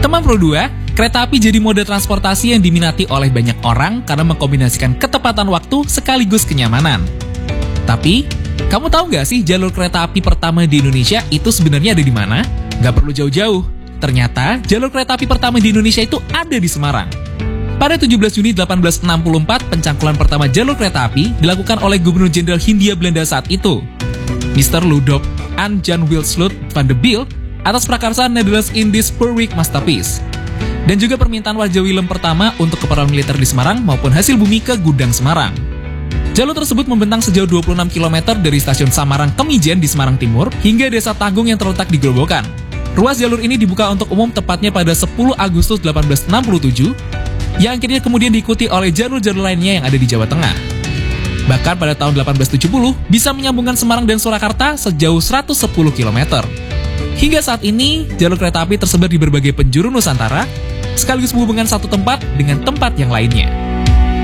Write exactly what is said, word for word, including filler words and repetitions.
Teman Pro dua, kereta api jadi mode transportasi yang diminati oleh banyak orang karena mengkombinasikan ketepatan waktu sekaligus kenyamanan. Tapi, kamu tahu nggak sih jalur kereta api pertama di Indonesia itu sebenarnya ada di mana? Nggak perlu jauh-jauh. Ternyata, jalur kereta api pertama di Indonesia itu ada di Semarang. Pada tujuh belas Juni delapan belas enam puluh empat, pencangkulan pertama jalur kereta api dilakukan oleh Gubernur Jenderal Hindia Belanda saat itu, mister Ludwig and Jan Wilsloot van de Biel, atas prakarsa Nederlands Indisch Spoorweg Masterpiece. Dan juga permintaan Raja Willem pertama untuk keperluan militer di Semarang maupun hasil bumi ke gudang Semarang. Jalur tersebut membentang sejauh dua puluh enam kilometer dari stasiun Samarang Kemijen di Semarang Timur hingga Desa Tanggung yang terletak di Grobogan. Ruas jalur ini dibuka untuk umum tepatnya pada sepuluh Agustus delapan belas enam puluh tujuh, yang akhirnya kemudian diikuti oleh jalur-jalur lainnya yang ada di Jawa Tengah. Bahkan pada tahun delapan belas tujuh puluh, bisa menyambungkan Semarang dan Surakarta sejauh seratus sepuluh kilometer. Hingga saat ini, jalur kereta api tersebar di berbagai penjuru Nusantara, sekaligus menghubungkan satu tempat dengan tempat yang lainnya.